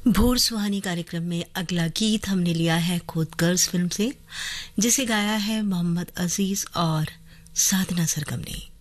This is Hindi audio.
भोर सुहानी कार्यक्रम में अगला गीत हमने लिया है खुद गर्ल्स फिल्म से, जिसे गाया है मोहम्मद अजीज और साधना सरगम ने।